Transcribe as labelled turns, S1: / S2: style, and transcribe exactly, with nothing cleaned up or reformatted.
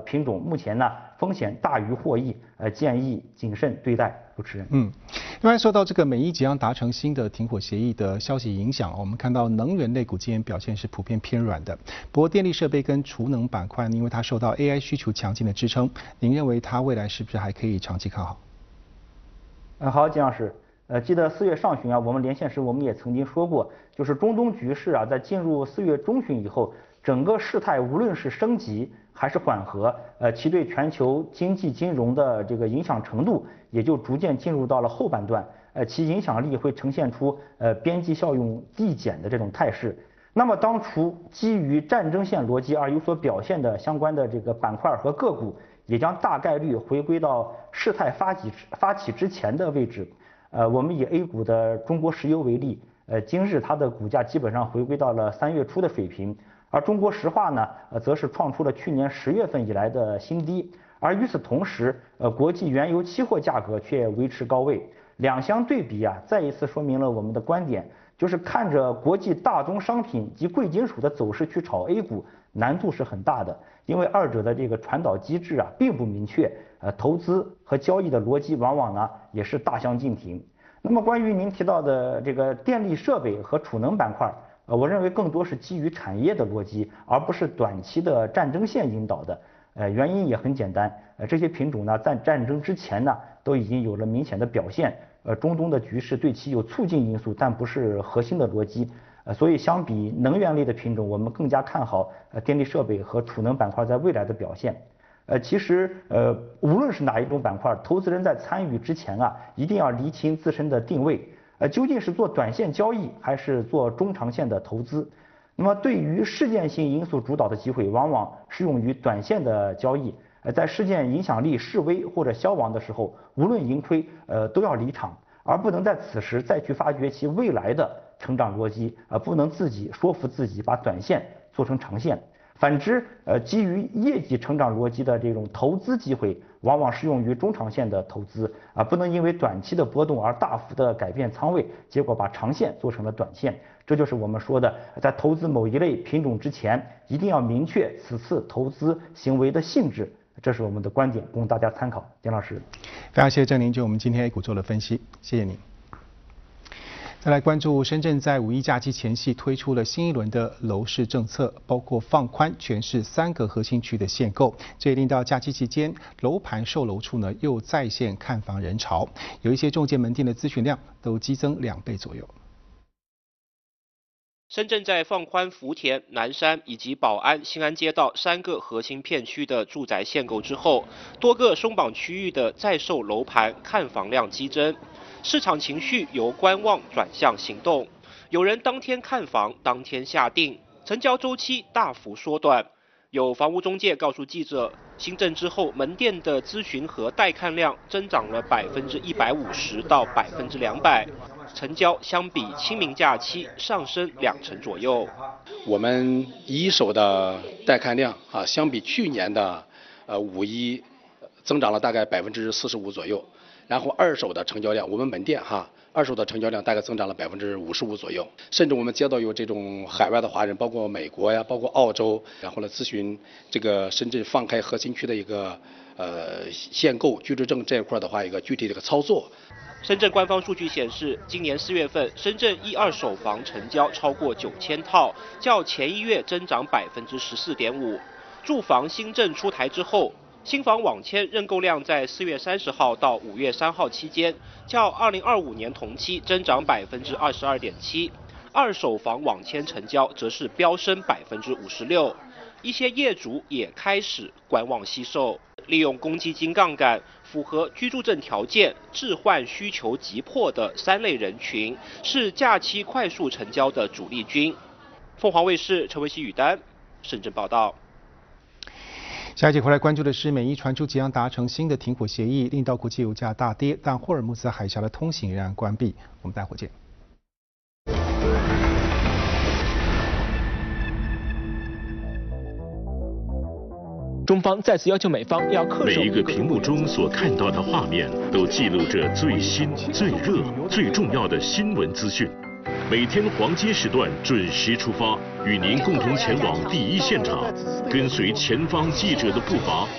S1: 品种目前呢风险大于获益，呃，建议谨慎对待。主持人，
S2: 嗯，另外受到这个美伊即将达成新的停火协议的消息影响，我们看到能源类股今天表现是普遍偏软的。不过电力设备跟储能板块，因为它受到 A I 需求强劲的支撑，您认为它未来是不是还可以长期看好？
S1: 嗯，好，金老师。呃，记得四月上旬啊，我们连线时我们也曾经说过，就是中东局势啊，在进入四月中旬以后，整个事态无论是升级还是缓和，呃，其对全球经济金融的这个影响程度也就逐渐进入到了后半段，呃，其影响力会呈现出呃边际效用递减的这种态势。那么，当初基于战争线逻辑而有所表现的相关的这个板块和个股，也将大概率回归到事态发起发起之前的位置。呃，我们以 A 股的中国石油为例，呃，今日它的股价基本上回归到了三月初的水平，而中国石化呢，呃，则是创出了去年十月份以来的新低。而与此同时，呃，国际原油期货价格却维持高位，两相对比啊，再一次说明了我们的观点，就是看着国际大宗商品及贵金属的走势去炒 A 股，难度是很大的，因为二者的这个传导机制啊并不明确。呃，投资和交易的逻辑往往呢也是大相径庭。那么关于您提到的这个电力设备和储能板块，呃，我认为更多是基于产业的逻辑，而不是短期的战争线引导的。呃，原因也很简单，呃，这些品种呢在战争之前呢都已经有了明显的表现。呃，中东的局势对其有促进因素，但不是核心的逻辑。呃，所以相比能源类的品种，我们更加看好呃电力设备和储能板块在未来的表现。呃，其实呃，无论是哪一种板块，投资人在参与之前啊，一定要厘清自身的定位，呃，究竟是做短线交易还是做中长线的投资。那么，对于事件性因素主导的机会，往往适用于短线的交易。呃，在事件影响力式微或者消亡的时候，无论盈亏，呃，都要离场，而不能在此时再去发掘其未来的成长逻辑，呃，不能自己说服自己把短线做成长线。反之，呃，基于业绩成长逻辑的这种投资机会，往往适用于中长线的投资啊，不能因为短期的波动而大幅的改变仓位，结果把长线做成了短线。这就是我们说的，在投资某一类品种之前，一定要明确此次投资行为的性质。这是我们的观点，供大家参考。丁老师，
S2: 非常谢谢郑宁就我们今天 A 股做了分析，谢谢您。再来关注深圳在五一假期前夕推出了新一轮的楼市政策，包括放宽全市三个核心区的限购，这也令到假期期间楼盘售楼处呢又再现看房人潮，有一些中介门店的咨询量都激增两倍左右。
S3: 深圳在放宽福田、南山以及宝安、新安街道三个核心片区的住宅限购之后，多个松绑区域的在售楼盘看房量激增，市场情绪由观望转向行动，有人当天看房当天下定，成交周期大幅缩短。有房屋中介告诉记者，新政之后门店的咨询和带看量增长了百分之一百五十到百分之两百，成交相比清明假期上升两成左右。
S4: 我们一手的带看量啊，相比去年的呃五一增长了大概百分之四十五左右，然后二手的成交量，我们门店哈。二手的成交量大概增长了百分之五十五左右，甚至我们接到有这种海外的华人，包括美国呀，包括澳洲，然后来咨询这个深圳放开核心区的一个呃限购居住证这一块的话，一个具体的一个操作。
S3: 深圳官方数据显示，今年四月份深圳一二手房成交超过九千套，较前一月增长百分之十四点五。住房新政出台之后，新房网签认购量在四月三十号到五月三号期间，较二零二五年同期增长百分之二十二点七，二手房网签成交则是飙升百分之五十六。一些业主也开始观望惜售，利用公积金杠杆，符合居住证条件、置换需求急迫的三类人群，是假期快速成交的主力军。凤凰卫视陈维熙、宇丹深圳报道。
S2: 下一节回来关注的是，美伊传出即将达成新的停火协议，令到国际油价大跌，但霍尔木兹海峡的通行仍然关闭。我们待会见。
S5: 中方再次要求美方要恪守。
S6: 每一个屏幕中所看到的画面，都记录着最新、最热、最重要的新闻资讯。每天黄金时段准时出发，与您共同前往第一现场，跟随前方记者的步伐。